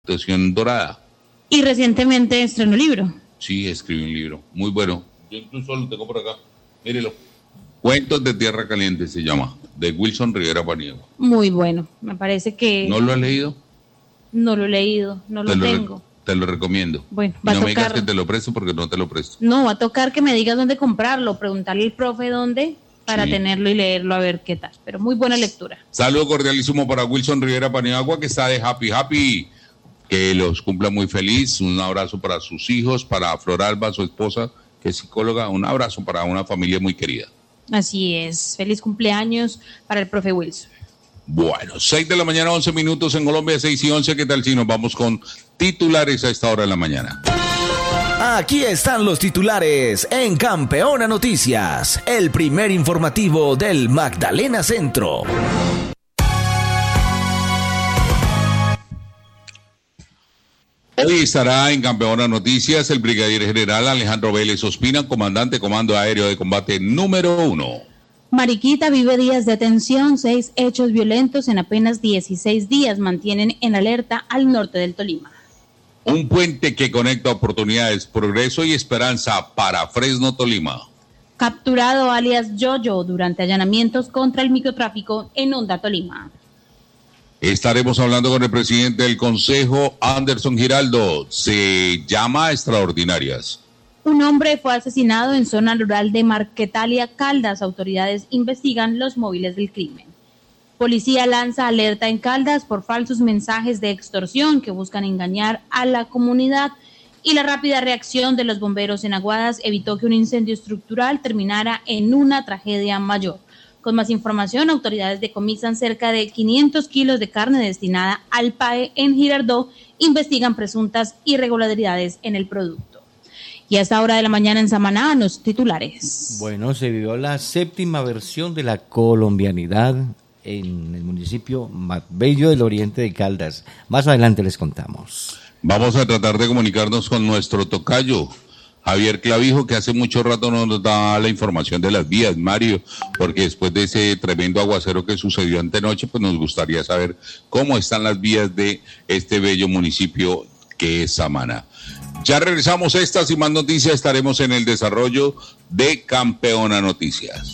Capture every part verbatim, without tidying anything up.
Actuación dorada. Y recientemente estrenó libro. Sí, escribí un libro, muy bueno. Yo incluso lo tengo por acá, mírelo. Cuentos de Tierra Caliente se llama, de Wilson Rivera Paniagua. Muy bueno, me parece que... ¿No lo has leído? No lo he leído, no lo, te lo tengo. Re- te lo recomiendo. Bueno, va y no a me digas tocar... que te lo presto porque no te lo presto. No, va a tocar que me digas dónde comprarlo, preguntarle al profe dónde para sí. tenerlo y leerlo a ver qué tal. Pero muy buena lectura. Saludo cordialísimo para Wilson Rivera Paniagua, que está de Happy Happy. Que los cumpla muy feliz. Un abrazo para sus hijos, para Flor Alba, su esposa, que es psicóloga. Un abrazo para una familia muy querida. Así es. Feliz cumpleaños para el profe Wilson. Bueno, seis de la mañana, once minutos en Colombia, seis y once. ¿Qué tal si nos vamos con titulares a esta hora de la mañana? Aquí están los titulares en Campeona Noticias, el primer informativo del Magdalena Centro. Hoy estará en Campeona Noticias el brigadier general Alejandro Vélez Ospina, comandante Comando Aéreo de Combate número uno. Mariquita vive días de tensión, seis hechos violentos en apenas dieciséis días mantienen en alerta al norte del Tolima. Un puente que conecta oportunidades, progreso y esperanza para Fresno, Tolima. Capturado alias Yoyo durante allanamientos contra el microtráfico en Honda, Tolima. Estaremos hablando con el presidente del Consejo, Anderson Giraldo. Se llama Extraordinarias. Un hombre fue asesinado en zona rural de Marquetalia, Caldas. Autoridades investigan los móviles del crimen. Policía lanza alerta en Caldas por falsos mensajes de extorsión que buscan engañar a la comunidad. Y la rápida reacción de los bomberos en Aguadas evitó que un incendio estructural terminara en una tragedia mayor. Con más información, autoridades decomisan cerca de quinientos kilos de carne destinada al P A E en Girardot, investigan presuntas irregularidades en el producto. Y a esta hora de la mañana en Samaná, los titulares. Bueno, se vivió la séptima versión de la colombianidad en el municipio más bello del oriente de Caldas. Más adelante les contamos. Vamos a tratar de comunicarnos con nuestro tocayo, Javier Clavijo, que hace mucho rato no nos da la información de las vías, Mario, porque después de ese tremendo aguacero que sucedió antenoche, pues nos gustaría saber cómo están las vías de este bello municipio que es Samaná. Ya regresamos a estas y más noticias, estaremos en el desarrollo de Campeona Noticias.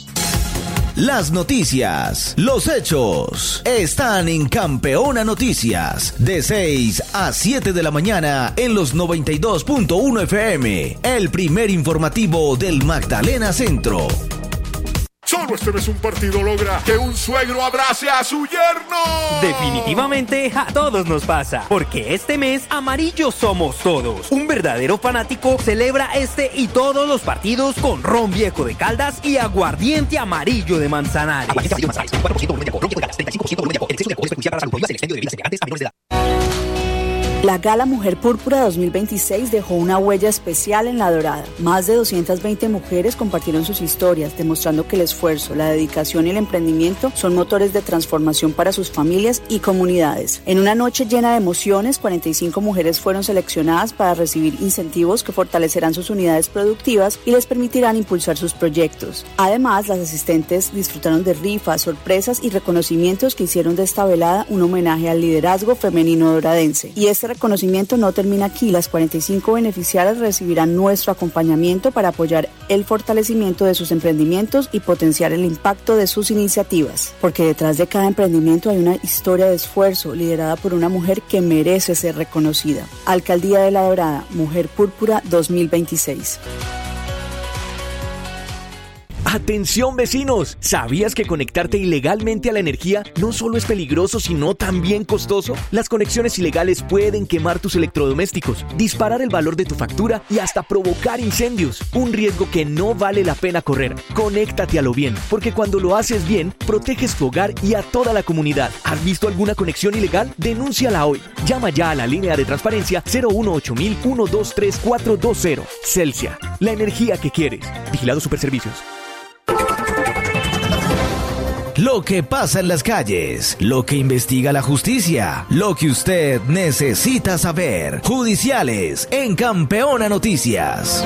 Las noticias, los hechos, están en Campeona Noticias, de seis a siete de la mañana en los noventa y dos punto uno F M, el primer informativo del Magdalena Centro. Solo este mes un partido logra que un suegro abrace a su yerno. Definitivamente a todos nos pasa, porque este mes amarillos somos todos. Un verdadero fanático celebra este y todos los partidos con ron viejo de Caldas y aguardiente amarillo de Manzanares. Aguardiente amarillo de Manzanares, veinticuatro por ciento volumen de alcohol, ron viejo de Caldas, treinta y cinco por ciento volumen de alcohol. El exceso de alcohol es perjudicial para la salud. Prohíbas el expendio de bebidas embriagantes a menores de edad. La Gala Mujer Púrpura dos mil veintiséis dejó una huella especial en La Dorada. Más de doscientas veinte mujeres compartieron sus historias, demostrando que el esfuerzo, la dedicación y el emprendimiento son motores de transformación para sus familias y comunidades. En una noche llena de emociones, cuarenta y cinco mujeres fueron seleccionadas para recibir incentivos que fortalecerán sus unidades productivas y les permitirán impulsar sus proyectos. Además, las asistentes disfrutaron de rifas, sorpresas y reconocimientos que hicieron de esta velada un homenaje al liderazgo femenino doradense. Y este reconocimiento no termina aquí. Las cuarenta y cinco beneficiarias recibirán nuestro acompañamiento para apoyar el fortalecimiento de sus emprendimientos y potenciar el impacto de sus iniciativas. Porque detrás de cada emprendimiento hay una historia de esfuerzo liderada por una mujer que merece ser reconocida. Alcaldía de La Dorada, Mujer Púrpura dos mil veintiséis. ¡Atención, vecinos! ¿Sabías que conectarte ilegalmente a la energía no solo es peligroso, sino también costoso? Las conexiones ilegales pueden quemar tus electrodomésticos, disparar el valor de tu factura y hasta provocar incendios. Un riesgo que no vale la pena correr. Conéctate a lo bien, porque cuando lo haces bien, proteges tu hogar y a toda la comunidad. ¿Has visto alguna conexión ilegal? Denúnciala hoy. Llama ya a la línea de transparencia cero uno ocho mil uno dos tres cuatro dos cero. Celsia, la energía que quieres. Vigilado Superservicios. Lo que pasa en las calles, lo que investiga la justicia, lo que usted necesita saber. Judiciales en Campeona Noticias.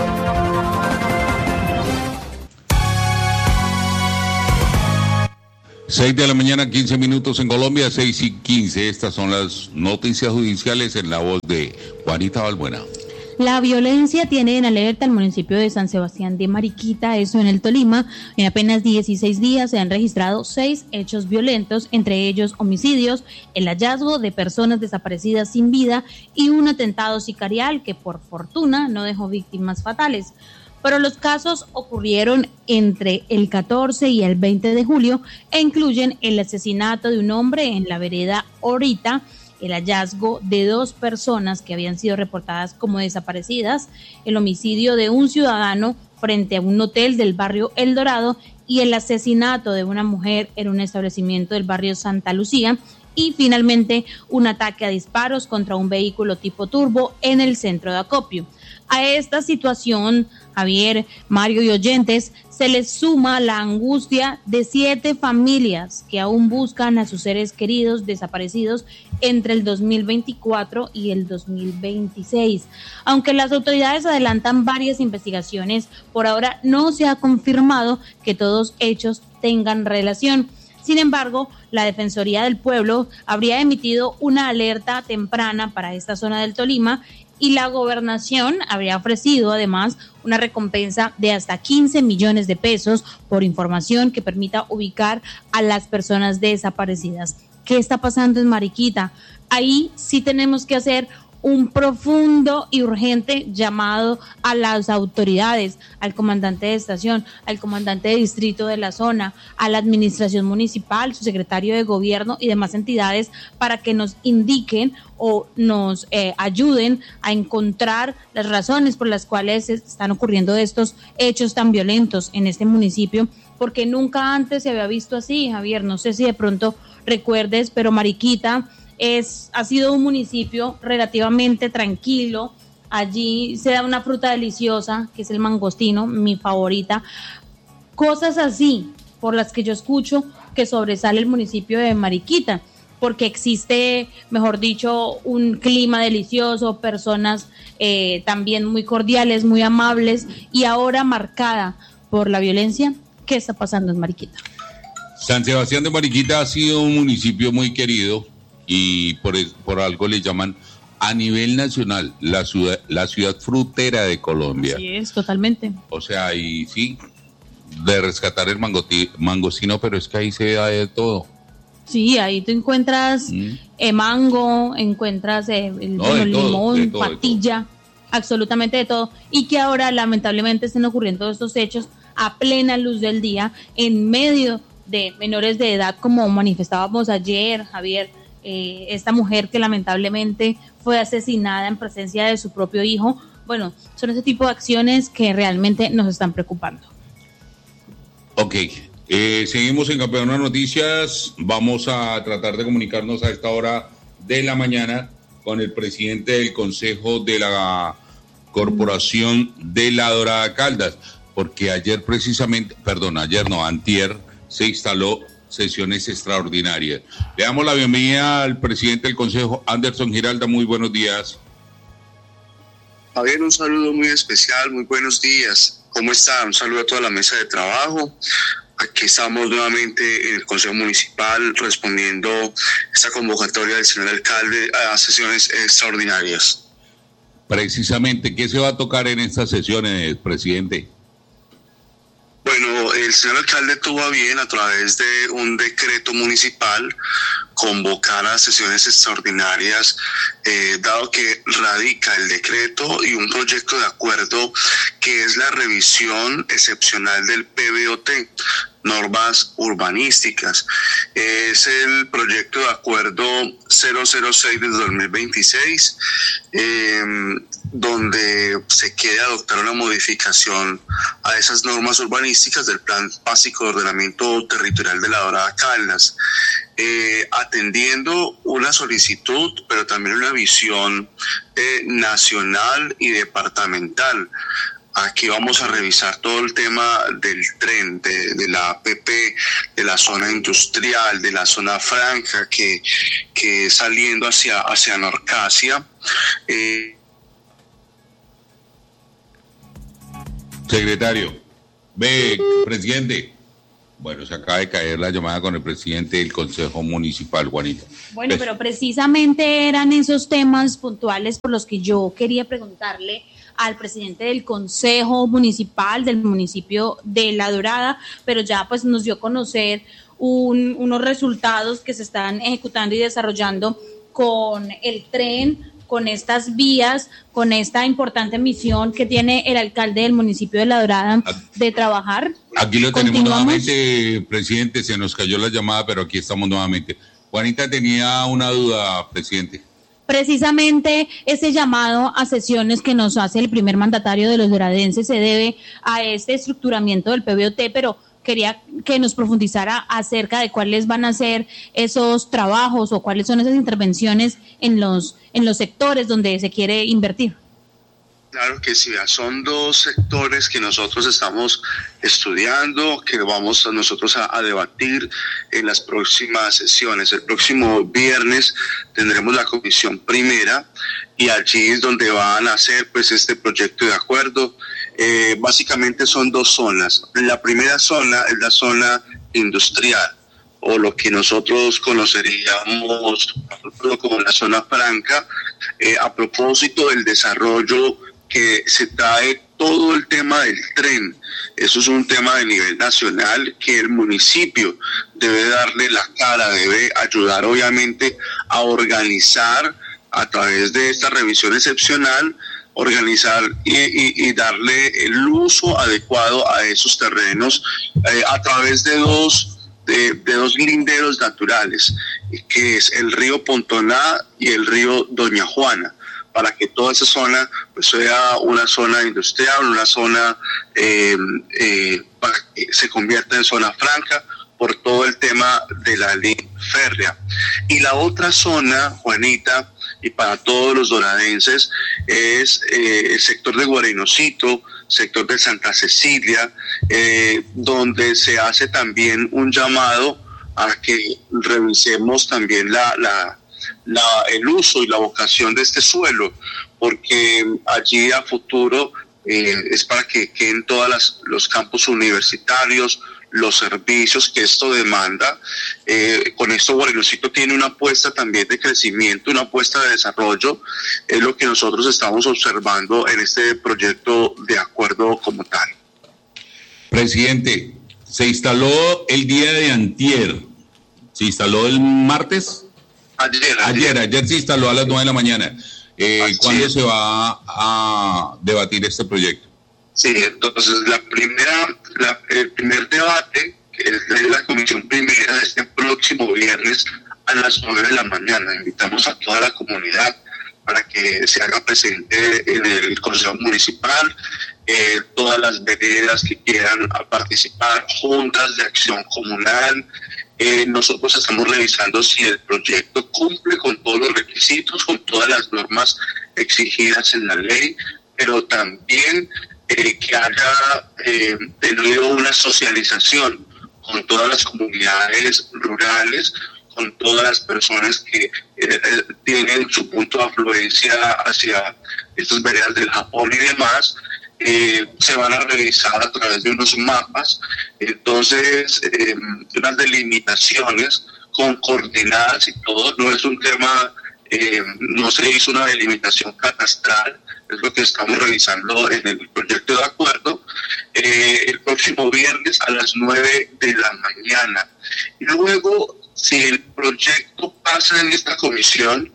seis de la mañana, quince minutos en Colombia, seis y quince. Estas son las noticias judiciales en la voz de Juanita Balbuena. La violencia tiene en alerta el municipio de San Sebastián de Mariquita, eso en el Tolima. En apenas dieciséis días se han registrado seis hechos violentos, entre ellos homicidios, el hallazgo de personas desaparecidas sin vida y un atentado sicarial que por fortuna no dejó víctimas fatales. Pero los casos ocurrieron entre el catorce y el veinte de julio e incluyen el asesinato de un hombre en la vereda Orita, el hallazgo de dos personas que habían sido reportadas como desaparecidas, el homicidio de un ciudadano frente a un hotel del barrio El Dorado y el asesinato de una mujer en un establecimiento del barrio Santa Lucía, y finalmente un ataque a disparos contra un vehículo tipo turbo en el centro de acopio. A esta situación, Javier, Mario y oyentes, se les suma la angustia de siete familias que aún buscan a sus seres queridos desaparecidos entre el dos mil veinticuatro y el dos mil veintiséis. Aunque las autoridades adelantan varias investigaciones, por ahora no se ha confirmado que todos hechos tengan relación. Sin embargo, la Defensoría del Pueblo habría emitido una alerta temprana para esta zona del Tolima y la gobernación habría ofrecido además una recompensa de hasta quince millones de pesos por información que permita ubicar a las personas desaparecidas. ¿Qué está pasando en Mariquita? Ahí sí tenemos que hacer un profundo y urgente llamado a las autoridades, al comandante de estación, al comandante de distrito de la zona, a la administración municipal, su secretario de gobierno y demás entidades para que nos indiquen o nos eh, ayuden a encontrar las razones por las cuales están ocurriendo estos hechos tan violentos en este municipio, porque nunca antes se había visto así, Javier. No sé si de pronto recuerdes, pero Mariquita Es, ha sido un municipio relativamente tranquilo. Allí se da una fruta deliciosa, que es el mangostino, mi favorita. Cosas así por las que yo escucho que sobresale el municipio de Mariquita, porque existe, mejor dicho, un clima delicioso, personas eh, también muy cordiales, muy amables, y ahora marcada por la violencia. ¿Qué está pasando en Mariquita? San Sebastián de Mariquita ha sido un municipio muy querido, y por, por algo le llaman a nivel nacional la ciudad, la ciudad frutera de Colombia. Sí, es totalmente. O sea, y sí, de rescatar el mangoti, mangostino, pero es que ahí se da de todo. Sí, ahí tú encuentras mm. eh, mango, encuentras eh, el, no, bueno, todo, limón, todo, patilla, absolutamente de todo. Y que ahora lamentablemente estén ocurriendo estos hechos a plena luz del día, en medio de menores de edad, como manifestábamos ayer, Javier. Eh, esta mujer que lamentablemente fue asesinada en presencia de su propio hijo. Bueno, son ese tipo de acciones que realmente nos están preocupando. Ok, eh, seguimos en Campeona Noticias. Vamos a tratar de comunicarnos a esta hora de la mañana con el presidente del Consejo de la Corporación de La Dorada Caldas, porque ayer precisamente, perdón, ayer no, antier, se instaló sesiones extraordinarias. Le damos la bienvenida al presidente del Consejo, Anderson Giralda. Muy buenos días. Javier, un saludo muy especial, muy buenos días. ¿Cómo está? Un saludo a toda la mesa de trabajo. Aquí estamos nuevamente en el Consejo Municipal respondiendo esta convocatoria del señor alcalde a sesiones extraordinarias. Precisamente, ¿qué se va a tocar en estas sesiones, presidente? Bueno, el señor alcalde tuvo a bien, a través de un decreto municipal, convocar a sesiones extraordinarias, eh, dado que radica el decreto y un proyecto de acuerdo que es la revisión excepcional del P B O T, normas urbanísticas. Es el proyecto de acuerdo cero cero seis del dos mil veintiséis, eh, donde se quiere adoptar una modificación a esas normas urbanísticas del Plan Básico de Ordenamiento Territorial de La Dorada Caldas, eh, atendiendo una solicitud, pero también una visión eh, nacional y departamental. Aquí vamos a revisar todo el tema del tren, de, de la A P P, de la zona industrial, de la zona franca, que, que saliendo hacia, hacia Norcasia. Eh, Secretario, ve, presidente, Bueno, se acaba de caer la llamada con el presidente del Consejo Municipal, Juanita. Bueno, pero precisamente eran esos temas puntuales por los que yo quería preguntarle al presidente del Consejo Municipal del municipio de La Dorada, pero ya pues nos dio a conocer un, unos resultados que se están ejecutando y desarrollando con el tren, con estas vías, con esta importante misión que tiene el alcalde del municipio de La Dorada de trabajar. Aquí lo tenemos nuevamente, presidente, se nos cayó la llamada, pero aquí estamos nuevamente. Juanita tenía una duda, presidente. Precisamente ese llamado a sesiones que nos hace el primer mandatario de los doradenses se debe a este estructuramiento del P B O T, pero quería que nos profundizara acerca de cuáles van a ser esos trabajos o cuáles son esas intervenciones en los en los sectores donde se quiere invertir. Claro que sí, son dos sectores que nosotros estamos estudiando, que vamos a nosotros a, a debatir en las próximas sesiones. El próximo viernes tendremos la comisión primera y allí es donde van a hacer pues este proyecto de acuerdo. Eh, básicamente son dos zonas. La primera zona es la zona industrial, o lo que nosotros conoceríamos como la zona franca, eh, a propósito del desarrollo que se trae todo el tema del tren. Eso es un tema de nivel nacional que el municipio debe darle la cara, debe ayudar obviamente a organizar a través de esta revisión excepcional, organizar y, y, y darle el uso adecuado a esos terrenos eh, a través de dos de, de dos linderos naturales, que es el río Pontoná y el río Doña Juana, para que toda esa zona pues sea una zona industrial, una zona eh, eh, para que se convierta en zona franca por todo el tema de la línea férrea. Y la otra zona, Juanita, y para todos los doradenses, es eh, el sector de Guarenocito, sector de Santa Cecilia, eh, donde se hace también un llamado a que revisemos también la, la, la, el uso y la vocación de este suelo, porque allí a futuro eh, es para que queden todos los campos universitarios, los servicios que esto demanda. Eh, con esto Guarenocito tiene una apuesta también de crecimiento, una apuesta de desarrollo, es lo que nosotros estamos observando en este proyecto de acuerdo como tal. Presidente, se instaló el día de antier, se instaló el martes. Ayer, ayer, ayer, ayer se instaló a las nueve de la mañana. Eh, ¿Cuándo se va a debatir este proyecto? Sí, entonces la primera, la, el primer debate, que es de la comisión primera, de este próximo viernes a las nueve de la mañana. Invitamos a toda la comunidad para que se haga presente en el Consejo Municipal, eh, todas las veredas que quieran participar, juntas de acción comunal. Eh, nosotros estamos revisando si el proyecto cumple con todos los requisitos, con todas las normas exigidas en la ley, pero también Eh, que haya eh, tenido una socialización con todas las comunidades rurales, con todas las personas que eh, tienen su punto de afluencia hacia estas veredas del Japón y demás. Eh, se van a revisar a través de unos mapas, entonces eh, unas delimitaciones con coordenadas y todo. No es un tema, eh, no se hizo una delimitación catastral, es lo que estamos revisando en el proyecto de acuerdo, eh, el próximo viernes a las nueve de la mañana. Y luego, si el proyecto pasa en esta comisión,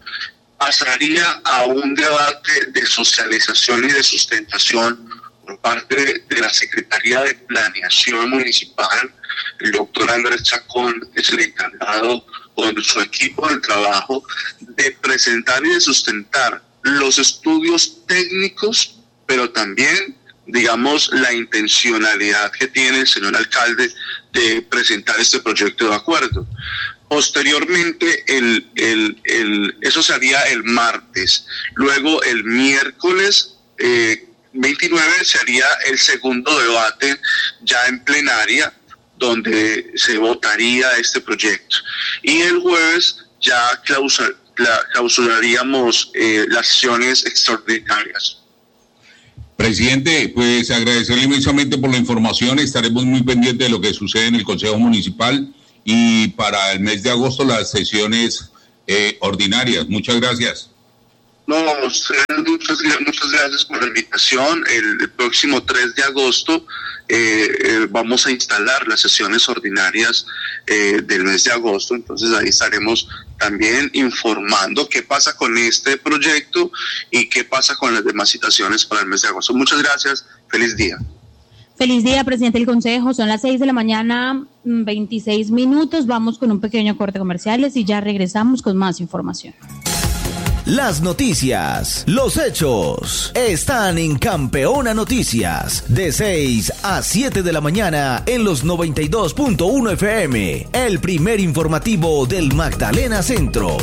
pasaría a un debate de socialización y de sustentación por parte de la Secretaría de Planeación Municipal. El doctor Andrés Chacón es el encargado, con su equipo de trabajo, de presentar y de sustentar los estudios técnicos, pero también, digamos, la intencionalidad que tiene el señor alcalde de presentar este proyecto de acuerdo. Posteriormente, el, el, el, eso se haría el martes. Luego, el miércoles eh, veintinueve se haría el segundo debate ya en plenaria, donde se votaría este proyecto. Y el jueves ya clausuraríamos eh, las sesiones extraordinarias. Presidente, pues agradecerle inmensamente por la información. Estaremos muy pendientes de lo que sucede en el Consejo Municipal y para el mes de agosto las sesiones eh, ordinarias. Muchas gracias. No, muchas, muchas gracias por la invitación. El, el próximo tres de agosto eh, eh, vamos a instalar las sesiones ordinarias eh, del mes de agosto, entonces ahí estaremos también informando qué pasa con este proyecto y qué pasa con las demás citaciones para el mes de agosto. Muchas gracias, feliz día. Feliz día, presidente del Consejo. Son las seis de la mañana, veintiséis minutos. Vamos con un pequeño corte comerciales y ya regresamos con más información. Las noticias, los hechos, están en Campeona Noticias, de seis a siete de la mañana en los noventa y dos punto uno F M, el primer informativo del Magdalena Centro.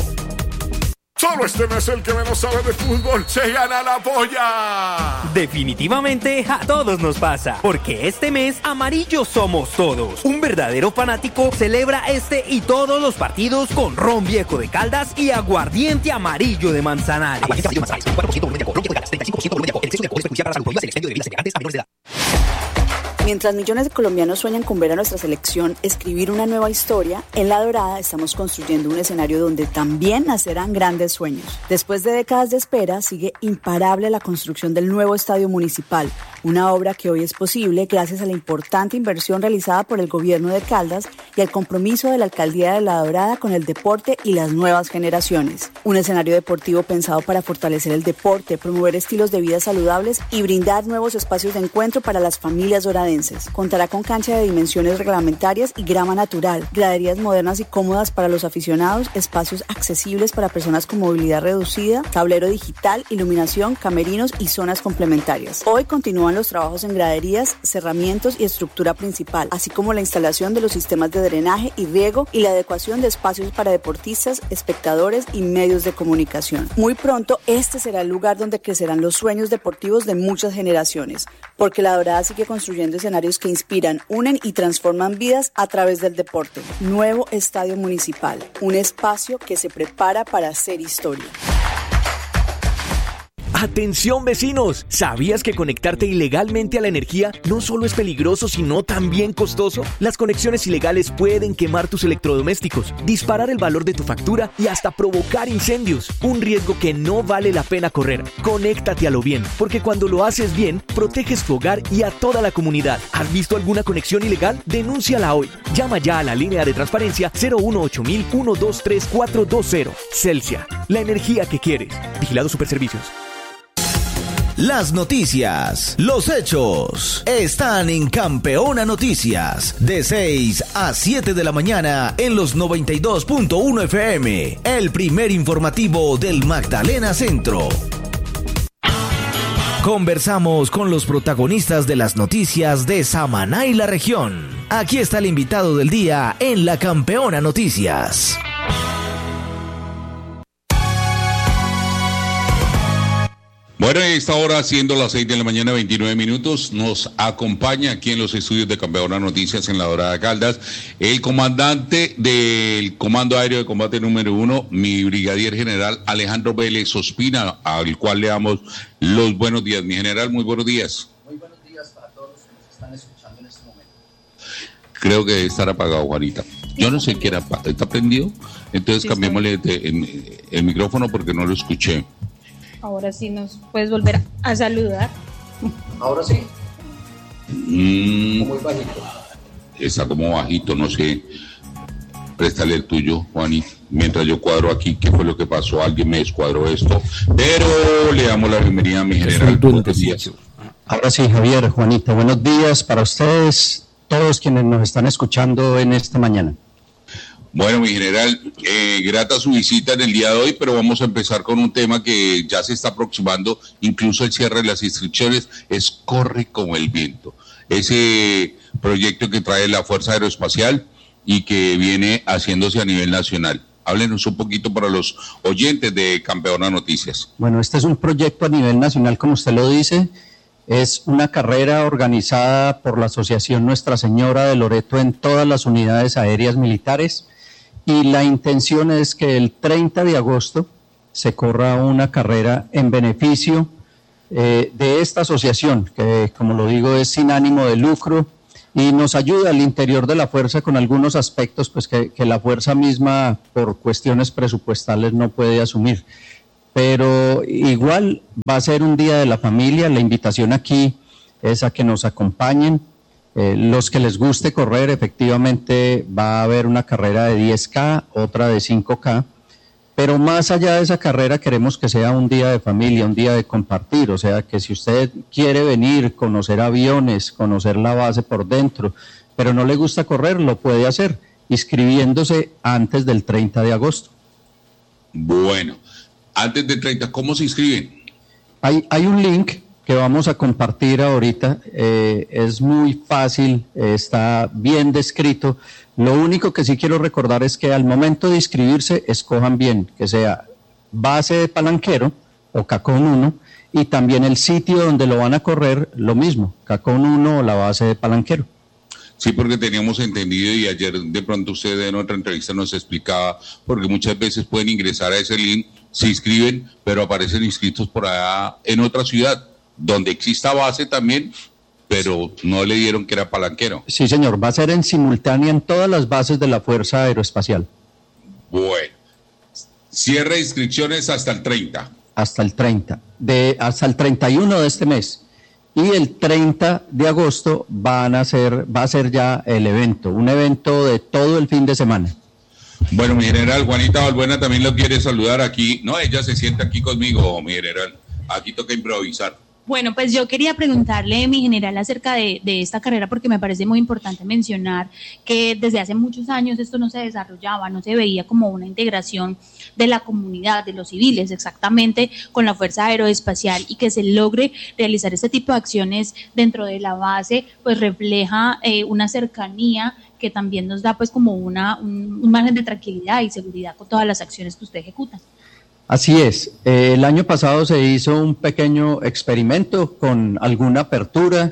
Solo este mes el que menos sabe de fútbol se gana la polla. Definitivamente a todos nos pasa, porque este mes amarillos somos todos. Un verdadero fanático celebra este y todos los partidos con ron viejo de Caldas y aguardiente amarillo de Manzanares. Aguardiente amarillo de Manzanares, cuatro por ciento volumen de alcohol, ron viejo de Caldas, treinta y cinco por ciento volumen de alcohol. El exceso de alcohol es perjudicial para la salud. Prohíbas el expendio de bebidas embriagantes a menores de edad. Mientras millones de colombianos sueñan con ver a nuestra selección escribir una nueva historia, en La Dorada estamos construyendo un escenario donde también nacerán grandes sueños. Después de décadas de espera, sigue imparable la construcción del nuevo estadio municipal, una obra que hoy es posible gracias a la importante inversión realizada por el gobierno de Caldas y al compromiso de la alcaldía de La Dorada con el deporte y las nuevas generaciones. Un escenario deportivo pensado para fortalecer el deporte, promover estilos de vida saludables y brindar nuevos espacios de encuentro para las familias doradenses. Contará con cancha de dimensiones reglamentarias y grama natural, graderías modernas y cómodas para los aficionados, espacios accesibles para personas con movilidad reducida, tablero digital, iluminación, camerinos y zonas complementarias. Hoy continúan los trabajos en graderías, cerramientos y estructura principal, así como la instalación de los sistemas de drenaje y riego y la adecuación de espacios para deportistas, espectadores y medios de comunicación. Muy pronto, este será el lugar donde crecerán los sueños deportivos de muchas generaciones, porque La Dorada sigue construyendo escenarios que inspiran, unen y transforman vidas a través del deporte. Nuevo Estadio Municipal, un espacio que se prepara para hacer historia. Atención vecinos, ¿sabías que conectarte ilegalmente a la energía no solo es peligroso sino también costoso? Las conexiones ilegales pueden quemar tus electrodomésticos, disparar el valor de tu factura y hasta provocar incendios, un riesgo que no vale la pena correr. Conéctate a lo bien, porque cuando lo haces bien, proteges tu hogar y a toda la comunidad. ¿Has visto alguna conexión ilegal? Denúnciala hoy. Llama ya a la línea de transparencia cero uno ocho mil uno dos tres cuatro dos cero. Celsia, la energía que quieres. Vigilado Superservicios. Las noticias, los hechos, están en Campeona Noticias, de seis a siete de la mañana en los noventa y dos punto uno F M, el primer informativo del Magdalena Centro. Conversamos con los protagonistas de las noticias de Samaná y la región. Aquí está el invitado del día en la Campeona Noticias. Bueno, a esta hora, siendo las seis de la mañana, veintinueve minutos, nos acompaña aquí en los estudios de Campeona Noticias en La Dorada Caldas, el comandante del Comando Aéreo de Combate número uno, mi brigadier general Alejandro Vélez Ospina, al cual le damos los buenos días. Mi general, muy buenos días. Muy buenos días para todos los que nos están escuchando en este momento. Creo que debe estar apagado, Juanita. Yo no sé qué era, ¿está prendido? Entonces sí, cambiémosle de, el, el micrófono porque no lo escuché. Ahora sí nos puedes volver a saludar. Ahora sí. Mm, muy bajito. Está como bajito, no sé. Préstale el tuyo, Juanito. Mientras yo cuadro aquí, ¿qué fue lo que pasó? Alguien me descuadró esto. Pero le damos la bienvenida a mi general. Buenos días. Ahora sí, Javier, Juanita, buenos días para ustedes, todos quienes nos están escuchando en esta mañana. Bueno, mi general, eh, grata su visita en el día de hoy, pero vamos a empezar con un tema que ya se está aproximando, incluso el cierre de las inscripciones, es Corre como el viento. Ese proyecto que trae la Fuerza Aeroespacial y que viene haciéndose a nivel nacional. Háblenos un poquito para los oyentes de Campeona Noticias. Bueno, este es un proyecto a nivel nacional, como usted lo dice. Es una carrera organizada por la Asociación Nuestra Señora de Loreto en todas las unidades aéreas militares. Y la intención es que el treinta de agosto se corra una carrera en beneficio eh, de esta asociación, que como lo digo es sin ánimo de lucro y nos ayuda al interior de la fuerza con algunos aspectos pues que, que la fuerza misma por cuestiones presupuestales no puede asumir. Pero igual va a ser un día de la familia, la invitación aquí es a que nos acompañen. Eh, los que les guste correr, efectivamente va a haber una carrera de diez K, otra de cinco K, pero más allá de esa carrera queremos que sea un día de familia, un día de compartir, o sea que si usted quiere venir, conocer aviones, conocer la base por dentro, pero no le gusta correr, lo puede hacer inscribiéndose antes del treinta de agosto. Bueno, antes del treinta, ¿cómo se inscriben? Hay, hay un link que vamos a compartir ahorita, eh, es muy fácil, eh, está bien descrito. Lo único que sí quiero recordar es que al momento de inscribirse, escojan bien, que sea base de Palanquero o Cacón uno, y también el sitio donde lo van a correr, lo mismo, Cacón uno o la base de Palanquero. Sí, porque teníamos entendido y ayer de pronto usted en otra entrevista nos explicaba, porque muchas veces pueden ingresar a ese link, se inscriben, pero aparecen inscritos por allá en otra ciudad, donde exista base también, pero no le dieron que era Palanquero. Sí, señor, va a ser en simultánea en todas las bases de la Fuerza Aeroespacial. Bueno, cierre de inscripciones hasta el treinta. Hasta el treinta, de, hasta el treinta y uno de este mes. Y el treinta de agosto van a ser, va a ser ya el evento, un evento de todo el fin de semana. Bueno, mi general, Juanita Balbuena también lo quiere saludar aquí. No, ella se sienta aquí conmigo, mi general. Aquí toca improvisar. Bueno, pues yo quería preguntarle, mi general, acerca de, de esta carrera, porque me parece muy importante mencionar que desde hace muchos años esto no se desarrollaba, no se veía como una integración de la comunidad, de los civiles, exactamente, con la Fuerza Aeroespacial, y que se logre realizar este tipo de acciones dentro de la base, pues refleja eh, una cercanía que también nos da pues como una, un, un margen de tranquilidad y seguridad con todas las acciones que usted ejecuta. Así es, eh, el año pasado se hizo un pequeño experimento con alguna apertura,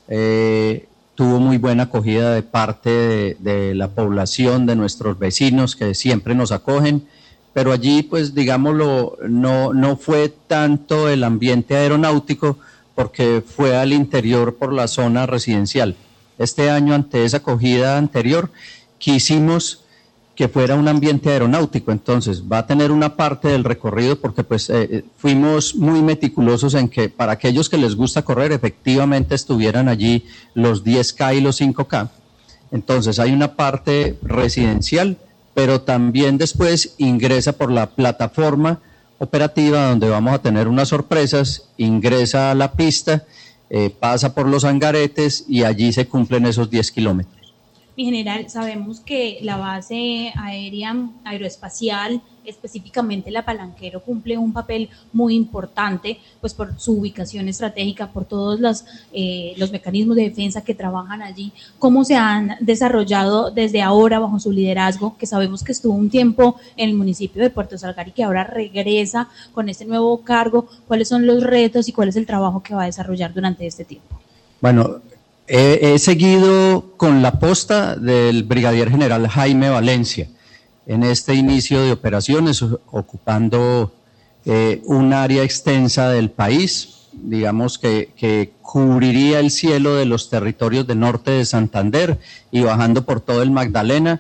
eh, tuvo muy buena acogida de parte de, de la población, de nuestros vecinos que siempre nos acogen, pero allí pues digámoslo, no, no fue tanto el ambiente aeronáutico porque fue al interior por la zona residencial. Este año, ante esa acogida anterior, quisimos que fuera un ambiente aeronáutico, entonces va a tener una parte del recorrido porque pues eh, fuimos muy meticulosos en que para aquellos que les gusta correr efectivamente estuvieran allí los diez K y los cinco K, entonces hay una parte residencial, pero también después ingresa por la plataforma operativa donde vamos a tener unas sorpresas, ingresa a la pista, eh, pasa por los hangaretes y allí se cumplen esos diez kilómetros. Mi general, sabemos que la base aérea aeroespacial, específicamente la Palanquero, cumple un papel muy importante, pues por su ubicación estratégica, por todos los, eh, los mecanismos de defensa que trabajan allí. ¿Cómo se han desarrollado desde ahora bajo su liderazgo, que sabemos que estuvo un tiempo en el municipio de Puerto Salgar y que ahora regresa con este nuevo cargo? ¿Cuáles son los retos y cuál es el trabajo que va a desarrollar durante este tiempo? Bueno, He, he seguido con la posta del brigadier general Jaime Valencia en este inicio de operaciones, ocupando eh, un área extensa del país, digamos que, que cubriría el cielo de los territorios del norte de Santander y bajando por todo el Magdalena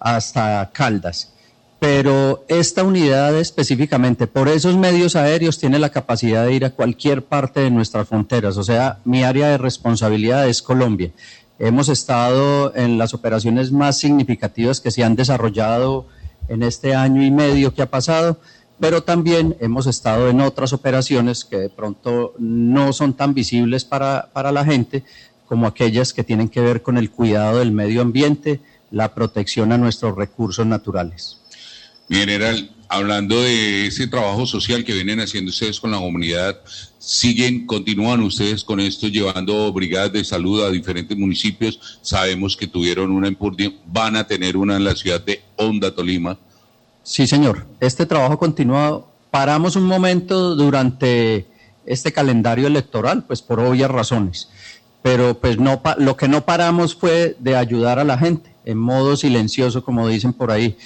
hasta Caldas. Pero esta unidad específicamente por esos medios aéreos tiene la capacidad de ir a cualquier parte de nuestras fronteras, o sea, mi área de responsabilidad es Colombia. Hemos estado en las operaciones más significativas que se han desarrollado en este año y medio que ha pasado, pero también hemos estado en otras operaciones que de pronto no son tan visibles para, para la gente, como aquellas que tienen que ver con el cuidado del medio ambiente, la protección a nuestros recursos naturales. Mi general, hablando de ese trabajo social que vienen haciendo ustedes con la comunidad, ¿siguen, continúan ustedes con esto, llevando brigadas de salud a diferentes municipios? Sabemos que tuvieron una en Purdia, van a tener una en la ciudad de Honda, Tolima. Sí, señor, este trabajo continúa. Paramos un momento durante este calendario electoral, pues por obvias razones, pero pues no, lo que no paramos fue de ayudar a la gente, en modo silencioso, como dicen por ahí.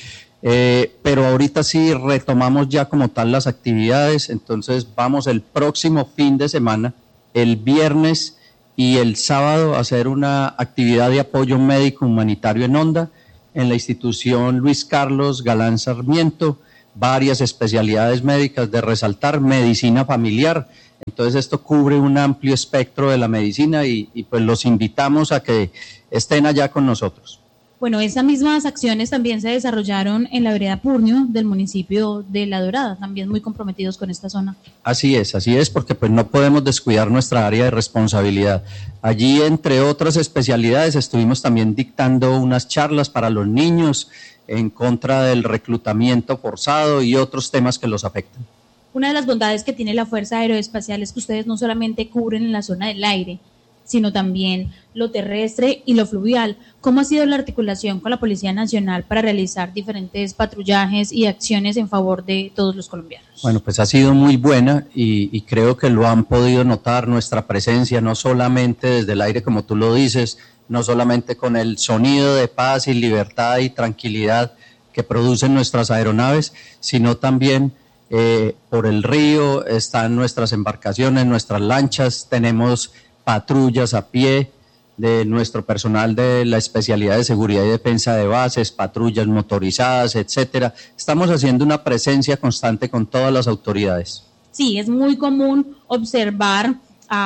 Eh, pero ahorita sí retomamos ya como tal las actividades, entonces vamos el próximo fin de semana, el viernes y el sábado, a hacer una actividad de apoyo médico humanitario en Honda, en la institución Luis Carlos Galán Sarmiento, varias especialidades médicas de resaltar, medicina familiar. Entonces esto cubre un amplio espectro de la medicina y, y pues los invitamos a que estén allá con nosotros. Bueno, esas mismas acciones también se desarrollaron en la vereda Purnio del municipio de La Dorada, también muy comprometidos con esta zona. Así es, así es, porque pues no podemos descuidar nuestra área de responsabilidad. Allí, entre otras especialidades, estuvimos también dictando unas charlas para los niños en contra del reclutamiento forzado y otros temas que los afectan. Una de las bondades que tiene la Fuerza Aeroespacial es que ustedes no solamente cubren en la zona del aire, sino también lo terrestre y lo fluvial. ¿Cómo ha sido la articulación con la Policía Nacional para realizar diferentes patrullajes y acciones en favor de todos los colombianos? Bueno, pues ha sido muy buena y, y creo que lo han podido notar nuestra presencia, no solamente desde el aire, como tú lo dices, no solamente con el sonido de paz y libertad y tranquilidad que producen nuestras aeronaves, sino también eh, por el río, están nuestras embarcaciones, nuestras lanchas, tenemos patrullas a pie de nuestro personal de la especialidad de seguridad y defensa de bases, patrullas motorizadas, etcétera. Estamos haciendo una presencia constante con todas las autoridades. Sí, es muy común observar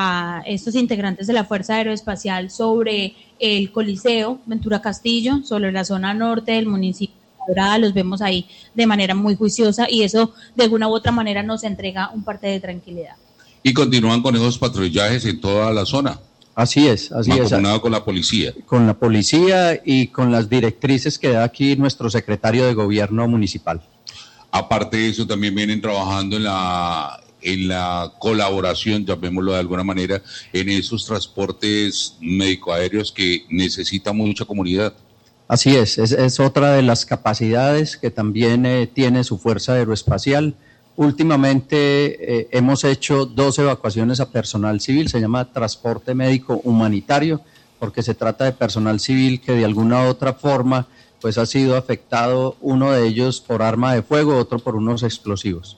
a estos integrantes de la Fuerza Aeroespacial sobre el Coliseo Ventura Castillo, sobre la zona norte del municipio de La Dorada, los vemos ahí de manera muy juiciosa y eso de alguna u otra manera nos entrega un parte de tranquilidad. Y continúan con esos patrullajes en toda la zona. Así es, así es. Mancomunado con la policía. Con la policía y con las directrices que da aquí nuestro secretario de Gobierno municipal. Aparte de eso, también vienen trabajando en la, en la colaboración, llamémoslo de alguna manera, en esos transportes médico-aéreos que necesita mucha comunidad. Así es, es, es otra de las capacidades que también eh, tiene su Fuerza Aeroespacial. Últimamente eh, hemos hecho dos evacuaciones a personal civil, se llama transporte médico humanitario, porque se trata de personal civil que de alguna u otra forma pues ha sido afectado, uno de ellos por arma de fuego, otro por unos explosivos.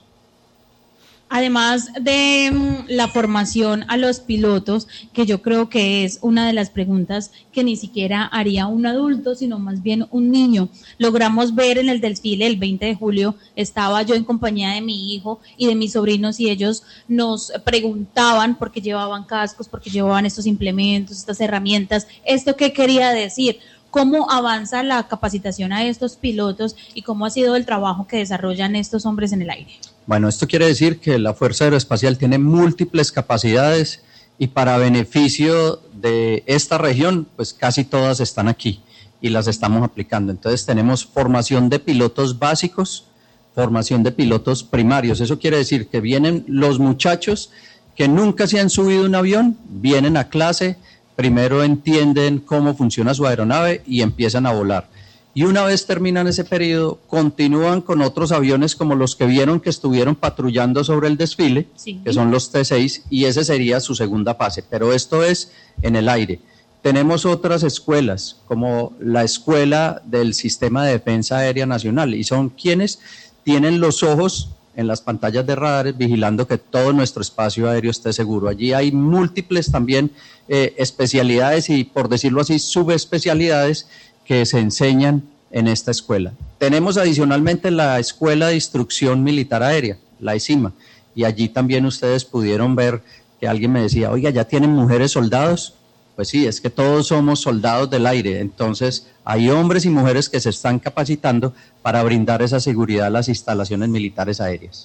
Además de mm, la formación a los pilotos, que yo creo que es una de las preguntas que ni siquiera haría un adulto, sino más bien un niño. Logramos ver en el desfile el veinte de julio, estaba yo en compañía de mi hijo y de mis sobrinos y ellos nos preguntaban por qué llevaban cascos, por qué llevaban estos implementos, estas herramientas, ¿esto qué quería decir? ¿Cómo avanza la capacitación a estos pilotos y cómo ha sido el trabajo que desarrollan estos hombres en el aire? Bueno, esto quiere decir que la Fuerza Aeroespacial tiene múltiples capacidades y para beneficio de esta región, pues casi todas están aquí y las estamos aplicando. Entonces tenemos formación de pilotos básicos, formación de pilotos primarios. Eso quiere decir que vienen los muchachos que nunca se han subido a un avión, vienen a clase, primero entienden cómo funciona su aeronave y empiezan a volar. Y una vez terminan ese periodo, continúan con otros aviones como los que vieron que estuvieron patrullando sobre el desfile, sí, que son los T seis, y ese sería su segunda fase, pero esto es en el aire. Tenemos otras escuelas, como la Escuela del Sistema de Defensa Aérea Nacional, y son quienes tienen los ojos en las pantallas de radares vigilando que todo nuestro espacio aéreo esté seguro. Allí hay múltiples también eh, especialidades y, por decirlo así, subespecialidades que se enseñan en esta escuela. Tenemos adicionalmente la Escuela de Instrucción Militar Aérea, la ESIMA, y allí también ustedes pudieron ver que alguien me decía, oiga, ¿ya tienen mujeres soldados? Pues sí, es que todos somos soldados del aire, entonces hay hombres y mujeres que se están capacitando para brindar esa seguridad a las instalaciones militares aéreas.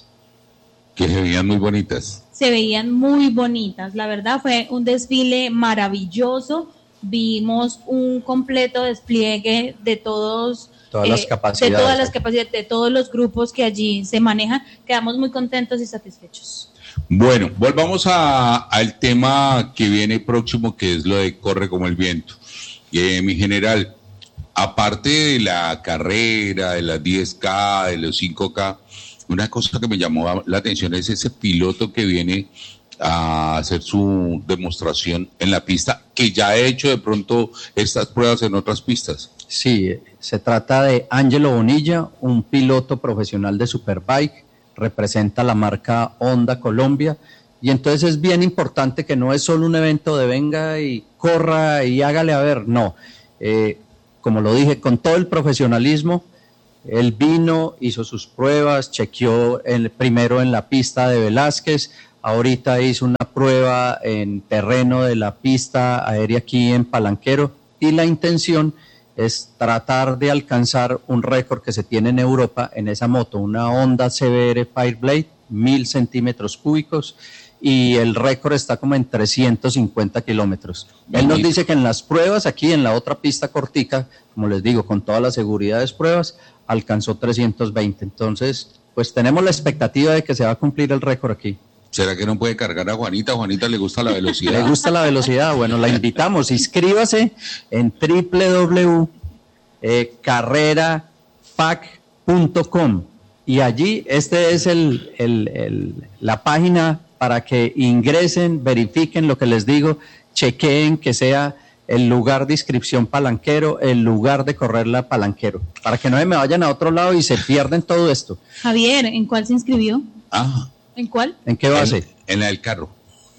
Que se veían muy bonitas. Se veían muy bonitas, la verdad fue un desfile maravilloso. Vimos un completo despliegue de todos, todas las eh, capacidades. de todas las capacidades, de todos los grupos que allí se manejan. Quedamos muy contentos y satisfechos. Bueno, volvamos a, al tema que viene próximo, que es lo de Corre como el viento. Eh, mi general, aparte de la carrera, de las diez K, de los cinco K, una cosa que me llamó la atención es ese piloto que viene a hacer su demostración en la pista, que ya ha hecho de pronto estas pruebas en otras pistas. Sí, Se trata de Ángelo Bonilla, un piloto profesional de Superbike, representa la marca Honda Colombia, y entonces es bien importante que no es solo un evento de venga y corra y hágale a ver, no, eh, como lo dije, con todo el profesionalismo. Él vino, hizo sus pruebas, chequeó el, primero en la pista de Velázquez, ahorita hizo una prueba en terreno de la pista aérea aquí en Palanquero, y la intención es tratar de alcanzar un récord que se tiene en Europa en esa moto, una Honda C B R Fireblade, mil centímetros cúbicos, y el récord está como en trescientos cincuenta kilómetros. Él nos dice que en las pruebas, aquí en la otra pista cortica, como les digo, con todas las seguridades pruebas, alcanzó trescientos veinte. Entonces, pues tenemos la expectativa de que se va a cumplir el récord aquí. ¿Será que no puede cargar a Juanita? ¿A Juanita le gusta la velocidad? Le gusta la velocidad. Bueno, la invitamos. Inscríbase en doble u doble u doble u punto carrera fac punto com y allí este es el, el, el, la página para que ingresen, verifiquen lo que les digo, chequeen que sea el lugar de inscripción Palanquero, el lugar de correrla Palanquero, para que no se me vayan a otro lado y se pierden todo esto. Javier, ¿en cuál se inscribió? Ah. ¿En cuál? ¿En qué base? En, en la del carro.